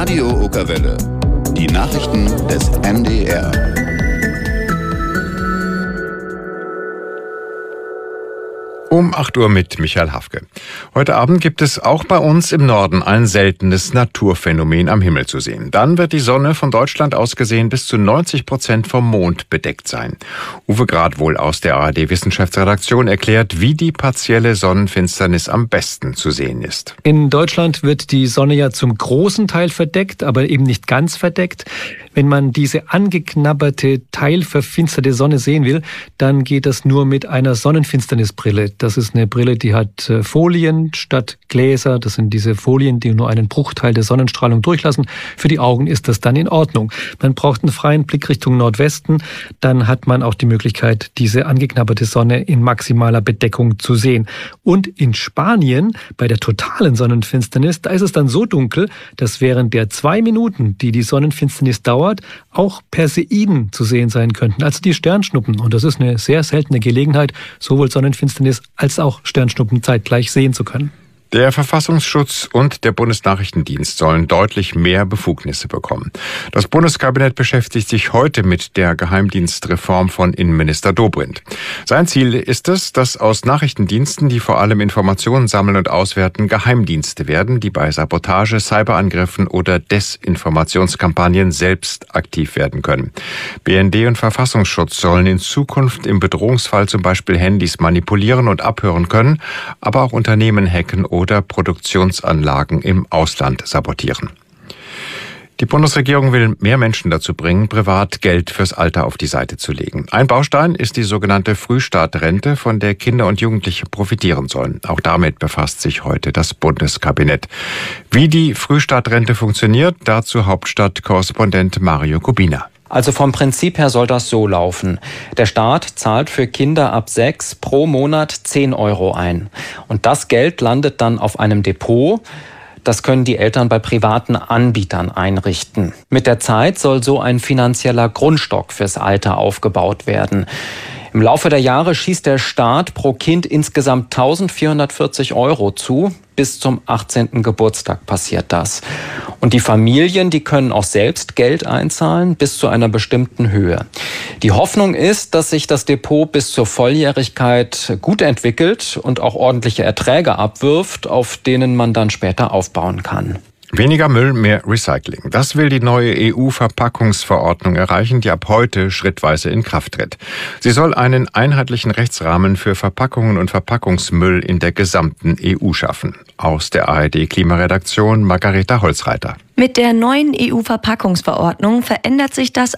Radio Okerwelle. Die Nachrichten des NDR. Um 8 Uhr mit Michael Hafke. Heute Abend gibt es auch bei uns im Norden ein seltenes Naturphänomen am Himmel zu sehen. Dann wird die Sonne von Deutschland aus gesehen bis zu 90% vom Mond bedeckt sein. Uwe Gradwohl aus der ARD-Wissenschaftsredaktion erklärt, wie die partielle Sonnenfinsternis am besten zu sehen ist. In Deutschland wird die Sonne ja zum großen Teil verdeckt, aber eben nicht ganz verdeckt. Wenn man diese angeknabberte, teilverfinsterte Sonne sehen will, dann geht das nur mit einer Sonnenfinsternisbrille. Das ist eine Brille, die hat Folien statt Gläser. Das sind diese Folien, die nur einen Bruchteil der Sonnenstrahlung durchlassen. Für die Augen ist das dann in Ordnung. Man braucht einen freien Blick Richtung Nordwesten. Dann hat man auch die Möglichkeit, diese angeknabberte Sonne in maximaler Bedeckung zu sehen. Und in Spanien, bei der totalen Sonnenfinsternis, da ist es dann so dunkel, dass während der 2 Minuten, die die Sonnenfinsternis dauert, auch Perseiden zu sehen sein könnten, also die Sternschnuppen. Und das ist eine sehr seltene Gelegenheit, sowohl Sonnenfinsternis als auch Sternschnuppen zeitgleich sehen zu können. Der Verfassungsschutz und der Bundesnachrichtendienst sollen deutlich mehr Befugnisse bekommen. Das Bundeskabinett beschäftigt sich heute mit der Geheimdienstreform von Innenminister Dobrindt. Sein Ziel ist es, dass aus Nachrichtendiensten, die vor allem Informationen sammeln und auswerten, Geheimdienste werden, die bei Sabotage, Cyberangriffen oder Desinformationskampagnen selbst aktiv werden können. BND und Verfassungsschutz sollen in Zukunft im Bedrohungsfall zum Beispiel Handys manipulieren und abhören können, aber auch Unternehmen hacken oder Produktionsanlagen im Ausland sabotieren. Die Bundesregierung will mehr Menschen dazu bringen, privat Geld fürs Alter auf die Seite zu legen. Ein Baustein ist die sogenannte Frühstartrente, von der Kinder und Jugendliche profitieren sollen. Auch damit befasst sich heute das Bundeskabinett. Wie die Frühstartrente funktioniert, dazu Hauptstadt-Korrespondent Mario Kubina. Also vom Prinzip her soll das so laufen. Der Staat zahlt für Kinder ab 6 pro Monat 10 € ein. Und das Geld landet dann auf einem Depot. Das können die Eltern bei privaten Anbietern einrichten. Mit der Zeit soll so ein finanzieller Grundstock fürs Alter aufgebaut werden. Im Laufe der Jahre schießt der Staat pro Kind insgesamt 1.440 € zu. Bis zum 18. Geburtstag passiert das. Und die Familien, die können auch selbst Geld einzahlen, bis zu einer bestimmten Höhe. Die Hoffnung ist, dass sich das Depot bis zur Volljährigkeit gut entwickelt und auch ordentliche Erträge abwirft, auf denen man dann später aufbauen kann. Weniger Müll, mehr Recycling. Das will die neue EU-Verpackungsverordnung erreichen, die ab heute schrittweise in Kraft tritt. Sie soll einen einheitlichen Rechtsrahmen für Verpackungen und Verpackungsmüll in der gesamten EU schaffen. Aus der ARD-Klimaredaktion Margareta Holzreiter. Mit der neuen EU-Verpackungsverordnung verändert sich das